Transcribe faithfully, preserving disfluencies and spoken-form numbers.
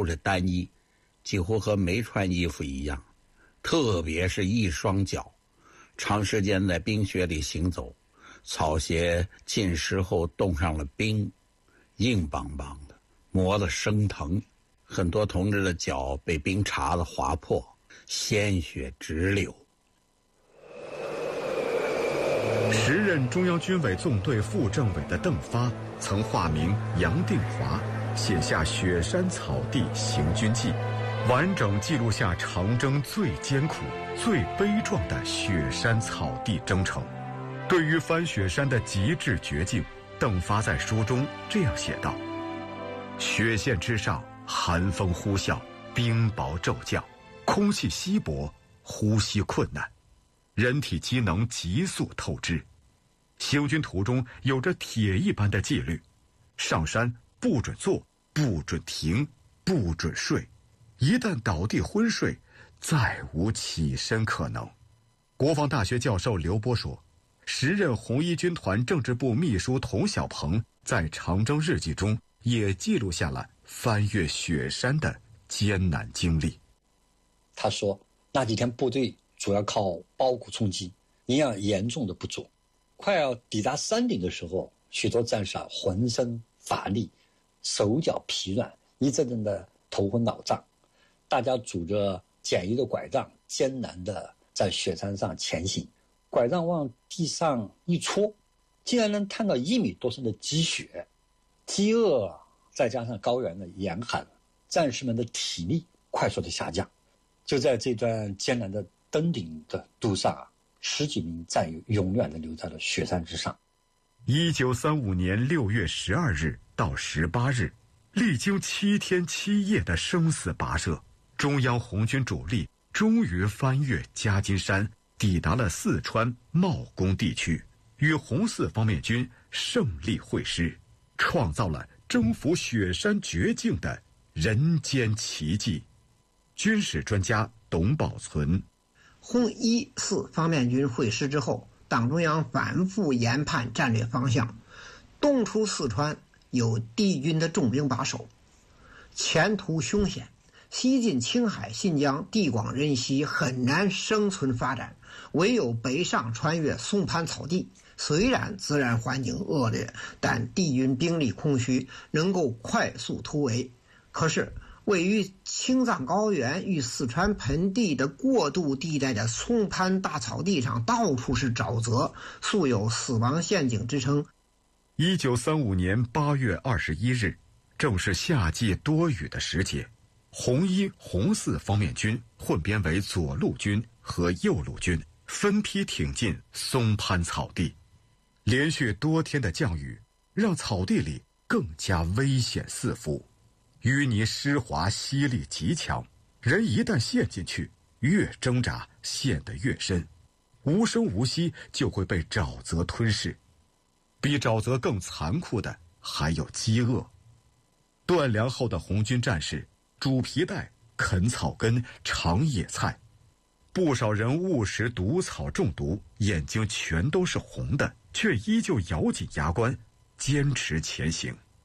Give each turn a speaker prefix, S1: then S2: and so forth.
S1: 都是单衣，几乎和没穿衣服一样，特别是一双脚，长时间在冰雪里行走，草鞋浸湿后冻上了冰，硬邦邦的，磨得生疼。很多同志的脚被冰碴子划破，鲜血直流。
S2: 时任中央军委纵队副政委的邓发曾化名杨定华，写下《雪山草地行军记》，完整记录下长征最艰苦、最悲壮的雪山草地征程。对于翻雪山的极致绝境，邓发在书中这样写道：雪线之上，寒风呼啸，冰雹骤降，空气稀薄，呼吸困难，人体机能急速透支。行军途中有着铁一般的纪律，上山不准坐，不准停，不准睡，一旦倒地昏睡，再无起身可能。国防大学教授刘波说，时任红一军团政治部秘书童小鹏在长征日记中也记录下了翻越雪山的艰难经历。
S3: 他说，那几天部队主要靠包谷充饥，营养严重的不足。快要抵达山顶的时候，许多战士浑身乏力，手脚疲软，一阵阵的头昏脑胀。大家拄着简易的拐杖，艰难的在雪山上前行。拐杖往地上一戳，竟然能探到一米多深的积雪。饥饿再加上高原的严寒，战士们的体力快速的下降。就在这段艰难的登顶的路上啊，十几名战友永远的留在了雪山之上。
S2: 一九三五年六月十二日到十八日，历经七天七夜的生死跋涉，中央红军主力终于翻越夹金山，抵达了四川茂工地区，与红四方面军胜利会师，创造了征服雪山绝境的人间奇迹。军事专家董宝存，
S4: 红一四方面军会师之后，党中央反复研判战略方向。东出四川有敌军的重兵把守，前途凶险；西进青海、新疆，地广人稀，很难生存发展。唯有北上穿越松潘草地，虽然自然环境恶劣，但敌军兵力空虚，能够快速突围。可是位于青藏高原与四川盆地的过渡地带的松潘大草地上，到处是沼泽，素有死亡陷阱之称。
S2: 一九三五年八月二十一日，正是夏季多雨的时节，红一、红四方面军混编为左路军和右路军，分批挺进松潘草地。连续多天的降雨，让草地里更加危险四伏。淤泥湿滑，吸力极强，人一旦陷进去，越挣扎陷得越深，无声无息就会被沼泽吞噬。比沼泽更残酷的还有饥饿。断粮后的红军战士煮皮带、啃草根、尝野菜，不少人误食毒草中毒，眼睛全都是红的，却依旧咬紧牙关，坚持前行。